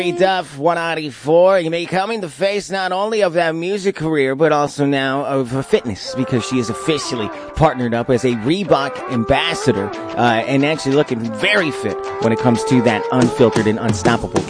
Duff 194, becoming the face not only of that music career, but also now of fitness, because she is officially partnered up as a Reebok ambassador, and actually looking very fit when it comes to that unfiltered and unstoppable